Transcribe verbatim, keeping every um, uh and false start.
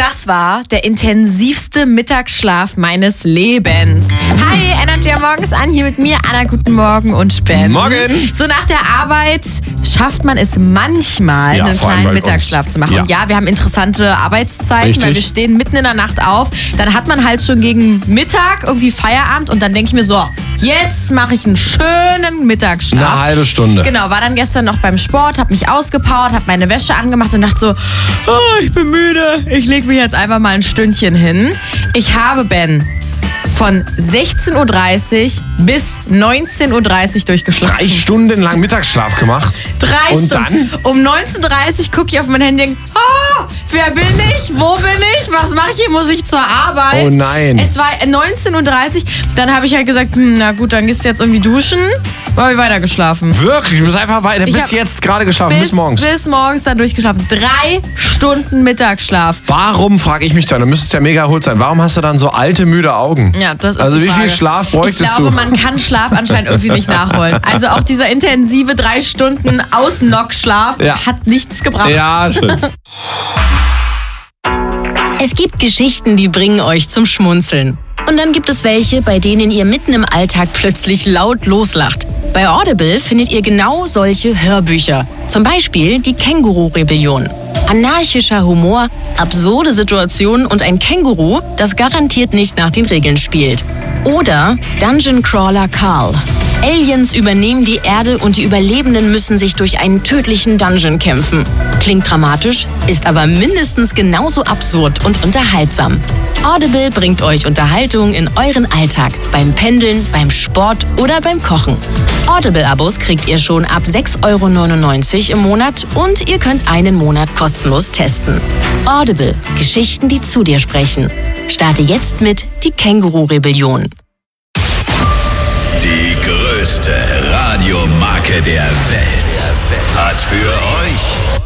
Das war der intensivste Mittagsschlaf meines Lebens. Hi, Energy am Morgens an, hier mit mir, Anna, guten Morgen und Ben. Morgen. So nach der Arbeit schafft man es manchmal, Ja, einen vor allem kleinen bei Mittagsschlaf uns. zu machen. Ja. Und ja, wir haben interessante Arbeitszeiten, Richtig. weil wir stehen mitten in der Nacht auf. Dann hat man halt schon gegen Mittag irgendwie Feierabend und dann denke ich mir so, jetzt mache ich einen schönen Mittagsschlaf. Eine halbe Stunde. Genau, war dann gestern noch beim Sport, hab mich ausgepowert, hab meine Wäsche angemacht und dachte so, oh, ich bin müde, ich leg mich jetzt einfach mal ein Stündchen hin. Ich habe, Ben, von sechzehn Uhr dreißig bis neunzehn Uhr dreißig durchgeschlafen. Drei Stunden lang Mittagsschlaf gemacht. Drei Und Stunden. Um neunzehn Uhr dreißig gucke ich auf mein Handy und denke, oh, wer bin ich? Wo bin ich? Was mache ich hier? Muss ich zur Arbeit? Oh nein. Es war neunzehn Uhr dreißig. Dann habe ich halt gesagt, hm, na gut, dann gehst du jetzt irgendwie duschen. Habe ich weiter geschlafen. Wirklich, du bist einfach weiter. Ich Bis hab- jetzt gerade geschlafen, bis, morgens. Bis morgens dann durchgeschlafen. Drei Stunden Mittagsschlaf. Warum, frage ich mich dann, du müsstest ja mega erholt sein, warum hast du dann so alte, müde Augen? Ja, das ist Also die wie viel Frage. Schlaf bräuchtest Ich glaube, du? man kann Schlaf anscheinend irgendwie nicht nachholen. Also auch dieser intensive drei Stunden Ausnockschlaf Ja. hat nichts gebracht. Ja, schön. Es gibt Geschichten, die bringen euch zum Schmunzeln. Und dann gibt es welche, bei denen ihr mitten im Alltag plötzlich laut loslacht. Bei Audible findet ihr genau solche Hörbücher. Zum Beispiel die Känguru-Rebellion. Anarchischer Humor, absurde Situationen und ein Känguru, das garantiert nicht nach den Regeln spielt. Oder Dungeon Crawler Carl. Aliens übernehmen die Erde und die Überlebenden müssen sich durch einen tödlichen Dungeon kämpfen. Klingt dramatisch, ist aber mindestens genauso absurd und unterhaltsam. Audible bringt euch Unterhaltung in euren Alltag, beim Pendeln, beim Sport oder beim Kochen. Audible-Abos kriegt ihr schon ab sechs Euro neunundneunzig im Monat und ihr könnt einen Monat kostenlos testen. Audible, Geschichten, die zu dir sprechen. Starte jetzt mit die Känguru-Rebellion. Die größte Radiomarke der Welt hat für euch